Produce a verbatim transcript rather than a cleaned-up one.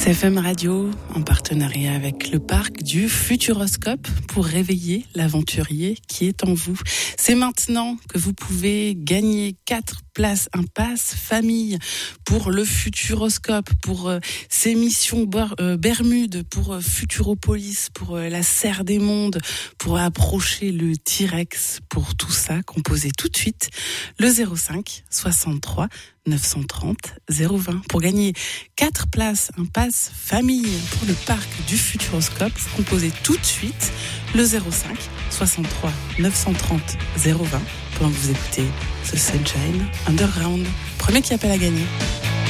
C F M Radio, en partenariat avec le parc du Futuroscope pour réveiller l'aventurier qui est en vous. C'est maintenant que vous pouvez gagner quatre places, un pass famille pour le Futuroscope, pour euh, ces missions Ber- euh, Bermude, pour euh, Futuropolis, pour euh, la Serre des Mondes, pour approcher le T-Rex. Pour tout ça, composez tout de suite le zéro cinq soixante-trois neuf cent trente zéro vingt pour gagner quatre places, un pass famille pour le parc du Futuroscope. Vous composez tout de suite le zéro cinq soixante-trois neuf cent trente zéro vingt pendant que vous écoutez The Sunshine Underground. Premier qui appelle à gagner.